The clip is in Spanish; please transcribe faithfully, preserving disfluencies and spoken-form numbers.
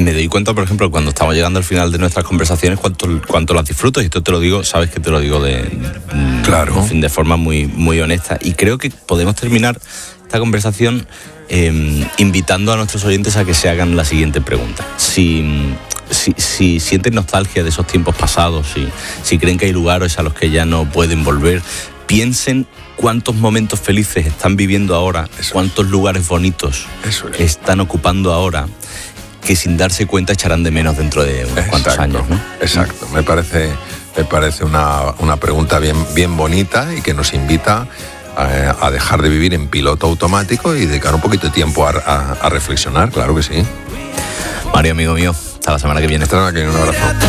me doy cuenta, por ejemplo, cuando estamos llegando al final de nuestras conversaciones, cuánto, cuánto las disfruto, y esto te lo digo, sabes que te lo digo de, claro. en fin, de forma muy, muy honesta, y creo que podemos terminar esta conversación eh, invitando a nuestros oyentes a que se hagan la siguiente pregunta. Si, si, si sienten nostalgia de esos tiempos pasados, si, si creen que hay lugares a los que ya no pueden volver, piensen cuántos momentos felices están viviendo ahora, Eso cuántos es. lugares bonitos Eso es. están ocupando ahora, que sin darse cuenta echarán de menos dentro de unos exacto, cuantos años, ¿no? Exacto, me parece, me parece una, una pregunta bien, bien bonita y que nos invita a, a dejar de vivir en piloto automático y dedicar un poquito de tiempo a, a, a reflexionar, claro que sí. Mario, amigo mío, hasta la semana que viene. Hasta la semana que viene, un abrazo.